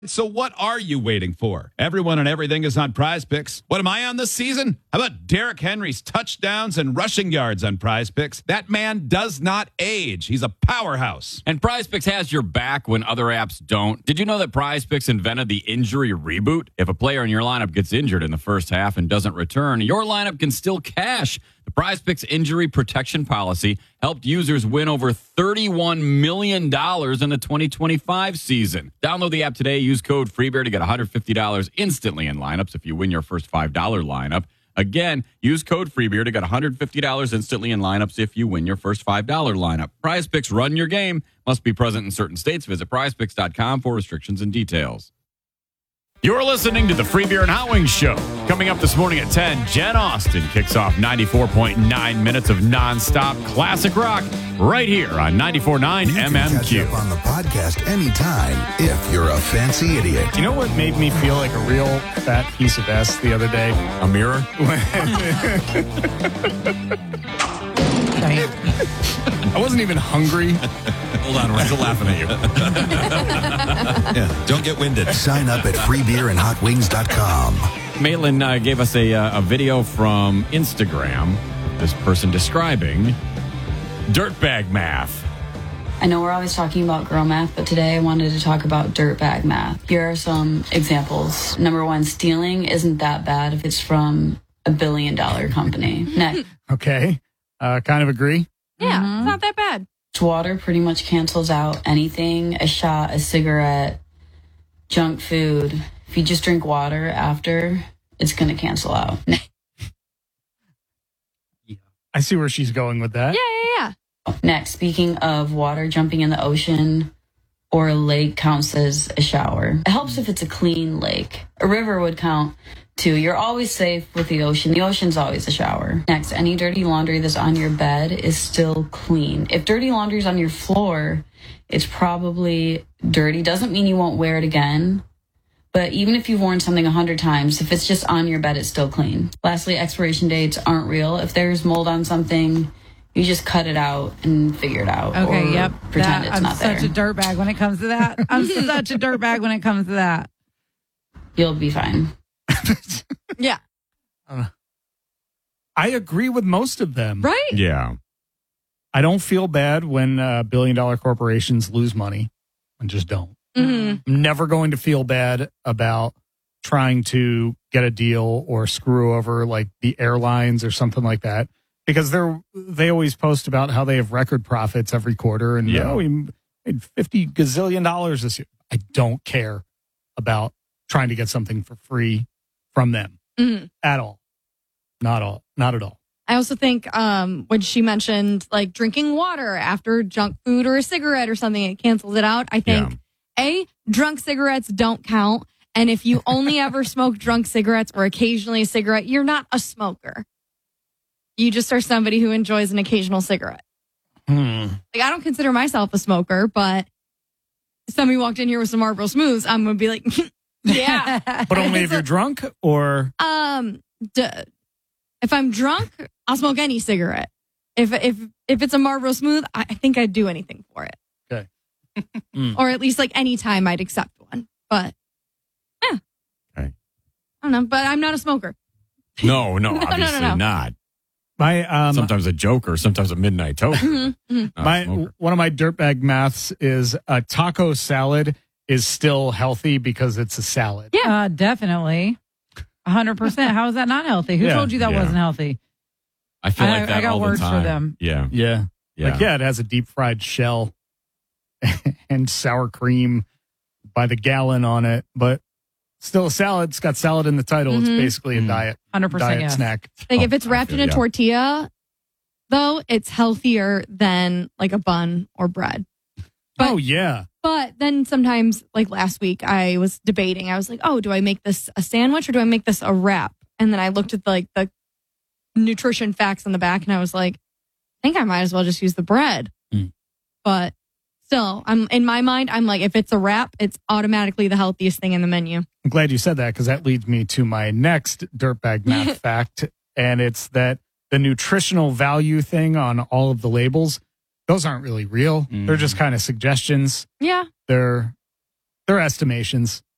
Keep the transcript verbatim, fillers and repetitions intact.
So what are you waiting for? Everyone and everything is on Prize Picks. What am I on this season? How about Derrick Henry's touchdowns and rushing yards on Prize Picks? That man does not age. He's a powerhouse. And Prize Picks has your back when other apps don't. Did you know that Prize Picks invented the injury reboot? If a player in your lineup gets injured in the first half and doesn't return, your lineup can still cash. The Prize Picks injury protection policy helped users win over thirty-one million dollars in the twenty twenty-five season. Download the app today. Use code FreeBear to get one hundred fifty dollars instantly in lineups if you win your first five dollars lineup. Again, use code FreeBear to get one hundred fifty dollars instantly in lineups if you win your first five dollars lineup. Prize Picks, run your game. Must be present in certain states. Visit prize picks dot com for restrictions and details. You're listening to the Free Beer and Hot Wings Show. Coming up this morning at ten, Jen Austen kicks off ninety-four point nine minutes of nonstop classic rock right here on ninety-four point nine You M can M catch Q. up on the podcast anytime if you're a fancy idiot. You know what made me feel like a real fat piece of S the other day? A mirror? I wasn't even hungry. Hold on, we're still laughing at you. Yeah, don't get winded. Sign up at free beer and hot wings dot com. Maitland uh, gave us a, uh, a video from Instagram. This person describing dirtbag math. I know we're always talking about girl math, but today I wanted to talk about dirtbag math. Here are some examples. Number one, stealing isn't that bad if it's from a billion dollar company. Next. Okay. Uh, kind of agree. Yeah, Mhm. it's not that bad. Water pretty much cancels out anything, a shot, a cigarette, junk food. If you just drink water after, it's going to cancel out. I see where she's going with that. Yeah, yeah, yeah. Next, speaking of water, jumping in the ocean or a lake counts as a shower. It helps if it's a clean lake. A river would count too. You're always safe with the ocean. The ocean's always a shower. Next, any dirty laundry that's on your bed is still clean. If dirty laundry's on your floor, it's probably dirty. Doesn't mean you won't wear it again. But even if you've worn something a hundred times, if it's just on your bed, it's still clean. Lastly, expiration dates aren't real. If there's mold on something, you just cut it out and figure it out. Okay, or yep. Pretend That- it's I'm not there. such a dirtbag when it comes to that. I'm such a dirtbag when it comes to that. You'll be fine. Yeah. I agree with most of them. Right? Yeah. I don't feel bad when uh, billion dollar corporations lose money. I just don't. Mm-hmm. I'm never going to feel bad about trying to get a deal or screw over like the airlines or something like that, because they're they always post about how they have record profits every quarter and Yeah. oh, we made fifty gazillion dollars this year. I don't care about trying to get something for free from them Mm-hmm. at all. Not all. Not at all. I also think um, when she mentioned like drinking water after junk food or a cigarette or something, it cancels it out. I think, A, drunk cigarettes don't count. And if you only ever smoke drunk cigarettes or occasionally a cigarette, you're not a smoker. You just are somebody who enjoys an occasional cigarette. Hmm. Like, I don't consider myself a smoker, but if somebody walked in here with some Marlboro Smooths, I'm going to be like, yeah. But only if you're drunk or Um, d- if I'm drunk, I'll smoke any cigarette. If if if it's a Marlboro Smooth, I, I think I'd do anything for it. Okay. Mm. Or at least like any time I'd accept one. But yeah, Okay. I don't know. But I'm not a smoker. No, no, No, no, no, obviously no. not. my um Sometimes a joker, sometimes a midnight toker. Mm-hmm. Not a my smoker. one of my dirtbag maths is a taco salad is still healthy because it's a salad. Yeah. Uh, definitely. one hundred percent. How is that not healthy? Who Yeah. told you that Yeah. wasn't healthy? I feel I- like that I got all words the for time. them. Yeah. Yeah. Yeah. Like, yeah, it has a deep fried shell and sour cream by the gallon on it, but still a salad. It's got salad in the title. It's Mhm. basically a Mm. diet, one hundred percent diet yes. snack. Like Oh, if it's I wrapped feel- in a yeah. tortilla, though, it's healthier than like a bun or bread. But- oh, yeah. But then sometimes, like last week, I was debating. I was like, "Oh, do I make this a sandwich or do I make this a wrap?" And then I looked at the, like the nutrition facts on the back, and I was like, "I think I might as well just use the bread." Mm. But still, I'm in my mind, I'm like, if it's a wrap, it's automatically the healthiest thing in the menu. I'm glad you said that because that leads me to my next dirtbag math fact. And it's that the nutritional value thing on all of the labels, those aren't really real. Mm. They're just kind of suggestions. Yeah, They're they're estimations.